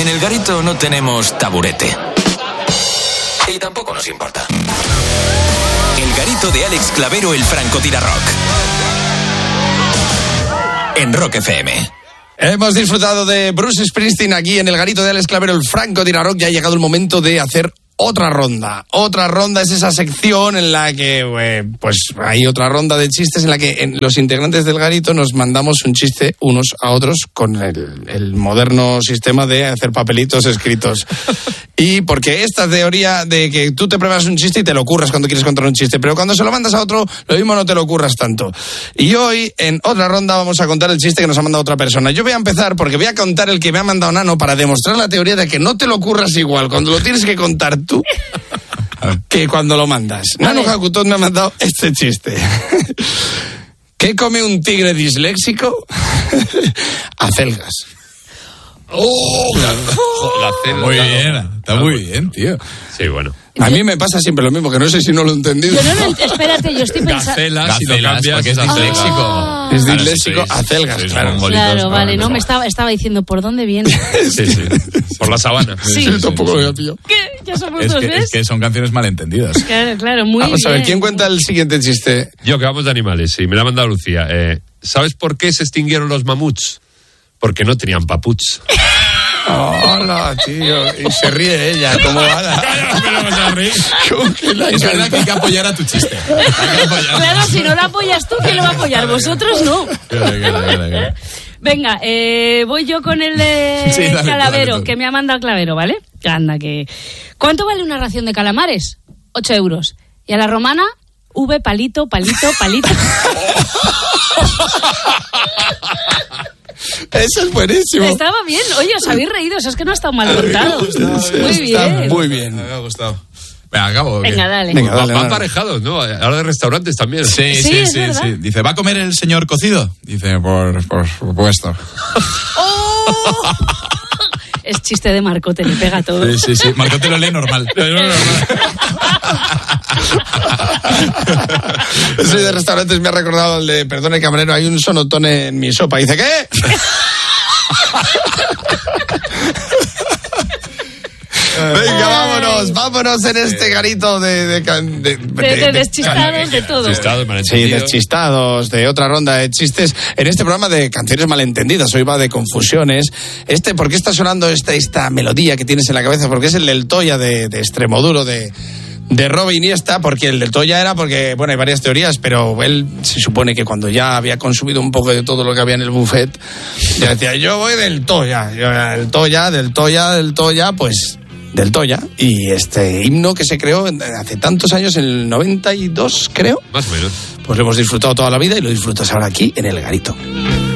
En el Garito no tenemos taburete. Y tampoco nos importa. El Garito de Alex Clavero, el francotirarrock. En Rock FM. Hemos disfrutado de Bruce Springsteen aquí en el Garito de Alex Clavero, el francotirarrock. Ya ha llegado el momento de hacer otra ronda. Otra ronda es esa sección en la que, pues hay otra ronda de chistes en la que los integrantes del Garito nos mandamos un chiste unos a otros con el moderno sistema de hacer papelitos escritos. Y porque esta teoría de que tú te preparas un chiste y te lo curras cuando quieres contar un chiste, pero cuando se lo mandas a otro, lo mismo no te lo curras tanto. Y hoy, en otra ronda, vamos a contar el chiste que nos ha mandado otra persona. Yo voy a empezar porque voy a contar el que me ha mandado Nano para demostrar la teoría de que no te lo curras igual cuando lo tienes que contar tú que cuando lo mandas. Nano Jacutot me ha mandado este chiste. ¿Qué come un tigre disléxico? Acelgas. Muy bien, está muy bien, tío. Sí, bueno. A mí me pasa siempre lo mismo, que no sé si no lo he entendido. Yo no, espérate, yo estoy pensando... Gacelas, si lo cambias, porque es disléxico. Es disléxico, acelgas, claro. Claro, vale, no, me estaba diciendo, ¿por dónde viene? Sí. Por la sabana. Sí. Yo tampoco lo había pillado. ¿Qué? Ya somos dos, ¿ves? Es que son canciones malentendidas. Claro, muy bien. Vamos a ver, ¿quién cuenta el siguiente chiste? Yo, que vamos de animales, sí, me la ha mandado Lucía. ¿Sabes por qué se extinguieron los mamuts? Porque no tenían paputs. Hola, tío. Y se ríe ella, como va. Es verdad que hay que apoyar a tu chiste. Claro, si no lo apoyas tú, ¿quién lo va a apoyar? Vosotros no. Claro. Venga, voy yo con el de Sí, dale, Calavero, dale. que me ha mandado Clavero, ¿vale? Anda, que... ¿Cuánto vale una ración de calamares? 8 euros. Y a la romana, V, palito. Eso es buenísimo. Estaba bien. Oye, os habéis reído, eso es que no ha estado mal contado. Muy bien. Muy bien. Me ha gustado. Venga, acabo. ¿o qué? Venga, dale. Venga, dale. Van parejados, ¿no? Ahora de restaurantes también. Sí. es verdad. Dice, ¿va a comer el señor cocido? Dice, por supuesto. ¡Oh! Es chiste de Marcote, le pega todo. Sí. Marcote lo lee normal. Soy de restaurantes, me ha recordado el de, perdone camarero, hay un sonotón en mi sopa. Dice, ¿qué? Venga, vámonos en este garito de deschistados, de todo. Despistados, Sí, malentendidos. deschistados, de otra ronda de chistes. En este programa de canciones malentendidas, hoy va de confusiones. ¿Por qué está sonando esta melodía que tienes en la cabeza? Porque es el del Toya de Extremoduro, de Robe Iniesta, porque el del Toya era porque, bueno, hay varias teorías, pero él se supone que cuando ya había consumido un poco de todo lo que había en el buffet, ya decía, yo voy del Toya, del Toya, pues... del Toya, y este himno que se creó hace tantos años, en el 92, creo. Más o menos. Pues lo hemos disfrutado toda la vida y lo disfrutas ahora aquí en el Garito.